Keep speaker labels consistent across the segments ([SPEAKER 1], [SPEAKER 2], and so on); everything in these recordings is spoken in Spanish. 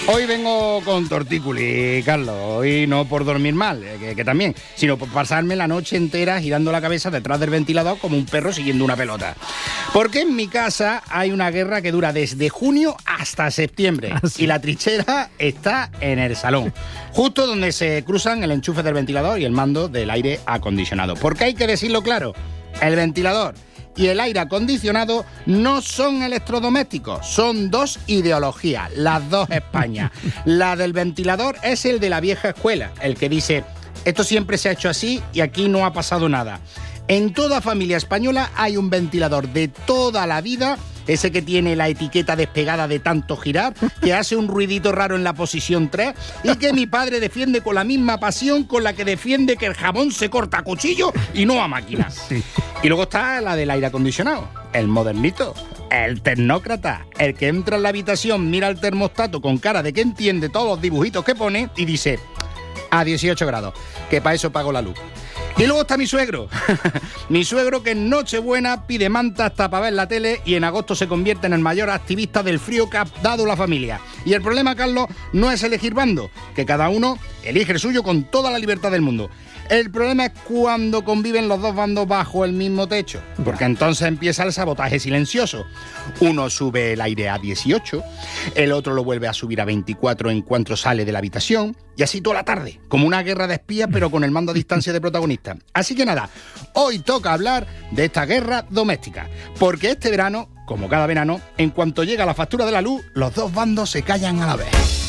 [SPEAKER 1] Hoy vengo con tortículi, Carlos, y no por dormir mal, que también, sino por pasarme la noche entera girando la cabeza detrás del ventilador como un perro siguiendo una pelota. Porque en mi casa hay una guerra que dura desde junio hasta septiembre, y la trinchera está en el salón, justo donde se cruzan el enchufe del ventilador y el mando del aire acondicionado. Porque hay que decirlo claro, el ventilador y el aire acondicionado no son electrodomésticos, son dos ideologías, las dos Españas. La del ventilador es el de la vieja escuela, el que dice, esto siempre se ha hecho así y aquí no ha pasado nada. En toda familia española hay un ventilador de toda la vida, ese que tiene la etiqueta despegada de tanto girar, que hace un ruidito raro en la posición 3 y que mi padre defiende con la misma pasión con la que defiende que el jabón se corta a cuchillo y no a máquina. Sí. Y luego está la del aire acondicionado, el modernito, el tecnócrata, el que entra en la habitación, mira el termostato con cara de que entiende todos los dibujitos que pone y dice, a 18 grados, que para eso pago la luz. Y luego está mi suegro, mi suegro que en Nochebuena pide manta hasta para ver la tele y en agosto se convierte en el mayor activista del frío que ha dado la familia. Y el problema, Carlos, no es elegir bando, que cada uno elige el suyo con toda la libertad del mundo. El problema es cuando conviven los dos bandos bajo el mismo techo, porque entonces empieza el sabotaje silencioso. Uno sube el aire a 18, el otro lo vuelve a subir a 24 en cuanto sale de la habitación, y así toda la tarde, como una guerra de espías, pero con el mando a distancia de protagonista. Así que nada, hoy toca hablar de esta guerra doméstica, porque este verano, como cada verano, en cuanto llega la factura de la luz, los dos bandos se callan a la vez.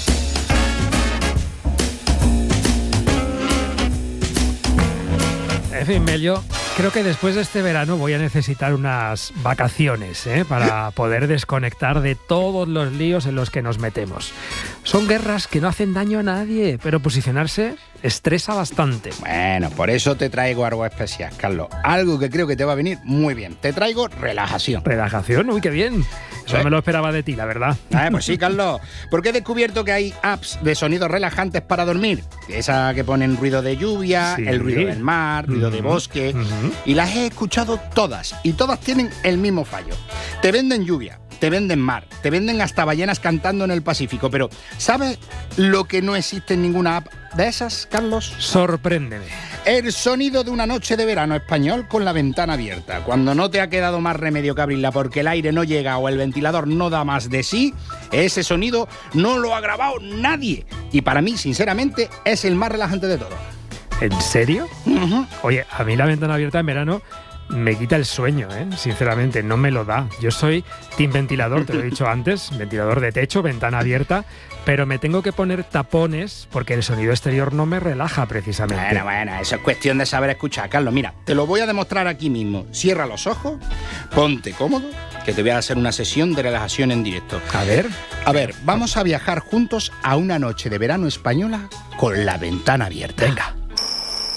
[SPEAKER 2] En fin, Mel, yo creo que después de este verano voy a necesitar unas vacaciones, para poder desconectar de todos los líos en los que nos metemos. Son guerras que no hacen daño a nadie, pero posicionarse estresa bastante.
[SPEAKER 1] Bueno, por eso te traigo algo especial, Carlos. Algo que creo que te va a venir muy bien. Te traigo relajación.
[SPEAKER 2] ¿Relajación? Uy, qué bien. Eso me lo esperaba de ti, la verdad.
[SPEAKER 1] Pues sí, Carlos. Porque he descubierto que hay apps de sonidos relajantes para dormir. Esa que ponen ruido de lluvia, sí, el ruido del mar, ruido de bosque. Y las he escuchado todas. Y todas tienen el mismo fallo. Te venden lluvia, te venden mar, te venden hasta ballenas cantando en el Pacífico. Pero, ¿sabes lo que no existe en ninguna app de esas, Carlos?
[SPEAKER 2] Sorpréndeme.
[SPEAKER 1] El sonido de una noche de verano español con la ventana abierta. Cuando no te ha quedado más remedio que abrirla porque el aire no llega o el ventilador no da más de sí, ese sonido no lo ha grabado nadie. Y para mí, sinceramente, es el más relajante de todos.
[SPEAKER 2] ¿En serio? Oye, a mí la ventana abierta en verano me quita el sueño, sinceramente, no me lo da. Yo soy team ventilador, te lo he dicho antes, ventilador de techo, ventana abierta, pero me tengo que poner tapones porque el sonido exterior no me relaja precisamente.
[SPEAKER 1] Bueno, eso es cuestión de saber escuchar, Carlos. Mira, te lo voy a demostrar aquí mismo. Cierra los ojos, ponte cómodo, que te voy a hacer una sesión de relajación en directo.
[SPEAKER 2] A ver,
[SPEAKER 1] vamos a viajar juntos a una noche de verano española con la ventana abierta.
[SPEAKER 2] Venga.